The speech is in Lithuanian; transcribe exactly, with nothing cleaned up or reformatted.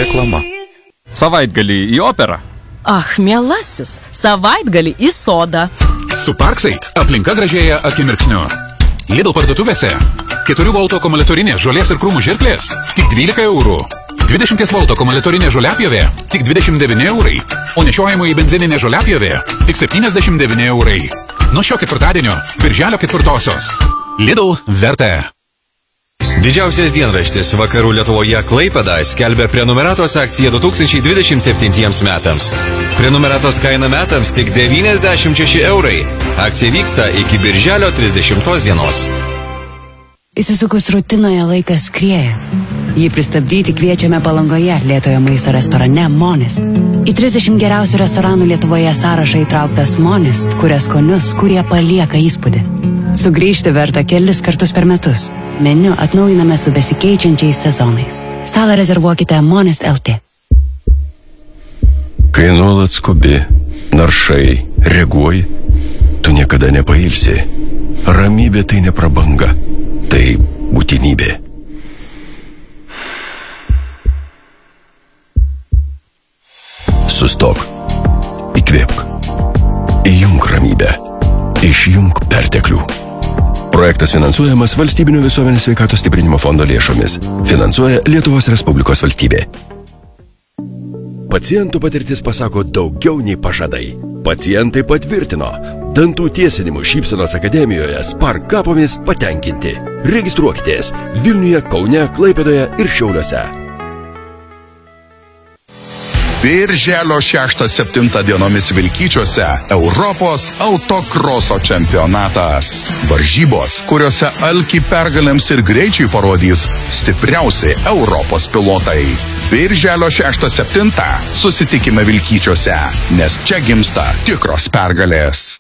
Reklama. Savaitgalį į operą. Ach, mielasis, savaitgalį į sodą. Su Parkside aplinka gražėja akimirksniu. Lidl parduotuvėse keturių voltų akumuliatorinės žolės ir krūmų žirklės tik dvylika eurų. dvidešimt voltų akumuliatorinė žoliapjovė tik dvidešimt devyni eurai. O nešiojimo į benzininę žoliapjovę tik septyniasdešimt devyni eurai. Nuo šio ketvirtadienio, birželio ketvirtosios. Lidl vertė. Didžiausias dienraštis Vakarų Lietuvoje Klaipėda skelbia prenumeratos akciją du tūkstančiai dvidešimt septintiems metams. Prenumeratos kaina metams tik devyniasdešimt šeši eurai. Akcija vyksta iki birželio trisdešimtos dienos. Įsisukus rutinoje laikas skrieja. Jį pristabdyti kviečiame Palangoje lėtojo maisto restorane Monist. Į trisdešimt geriausių restoranų Lietuvoje sąrašą įtrauktas Monist, kuria skonius, kurie palieka įspūdį. Sugrįžti verta kelis kartus per metus. Meniu atnaujiname su besikeičiančiais sezonais. Stalą rezervuokite Monist L T. Kai nuolat skubi, naršai, reaguoji, tu niekada nepailsi. Ramybė tai ne prabanga, tai būtinybė. Sustok, įkvėpk, įjunk ramybę, išjunk perteklių. Projektas finansuojamas Valstybinio visuomenės sveikatos stiprinimo fondo lėšomis. Finansuoja Lietuvos Respublikos valstybė. Pacientų patirtis pasako daugiau nei pažadai. Pacientai patvirtino. Dantų tiesinimų šypsenos akademijoje Spark kapomis patenkinti. Registruokitės Vilniuje, Kaune, Klaipėdoje ir Šiauliuose. Birželio šeštą septintą dienomis Vilkyčiuose Europos autokroso čempionatas. Varžybos, kuriuose alkį pergalėms ir greičiai parodys stipriausi Europos pilotai. Birželio šeštą septintą susitikime Vilkyčiuose, nes čia gimsta tikros pergalės.